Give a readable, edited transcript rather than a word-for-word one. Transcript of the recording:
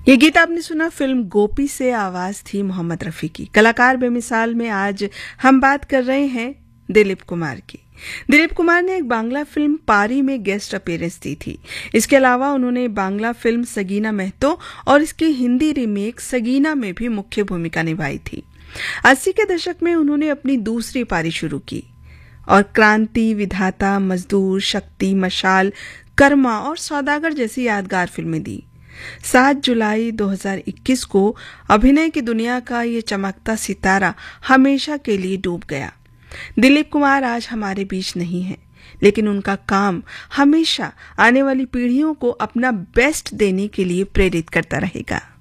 ये गीत आपने सुना फिल्म गोपी से। आवाज थी मोहम्मद रफी की। कलाकार बेमिसाल में आज हम बात कर रहे हैं दिलीप कुमार की। दिलीप कुमार ने एक बांग्ला फिल्म पारी में गेस्ट अपीयरेंस दी थी। इसके अलावा उन्होंने बांग्ला फिल्म सगीना महतो और इसकी हिंदी रीमेक सगीना में भी मुख्य भूमिका निभाई थी। 80 के दशक में उन्होंने अपनी दूसरी पारी शुरू की और क्रांति, विधाता, मजदूर, शक्ति, मशाल, कर्मा और सौदागर जैसी यादगार फिल्में दी। 7 जुलाई 2021 को अभिनय की दुनिया का ये चमकता सितारा हमेशा के लिए डूब गया। दिलीप कुमार आज हमारे बीच नहीं है, लेकिन उनका काम हमेशा आने वाली पीढ़ियों को अपना बेस्ट देने के लिए प्रेरित करता रहेगा।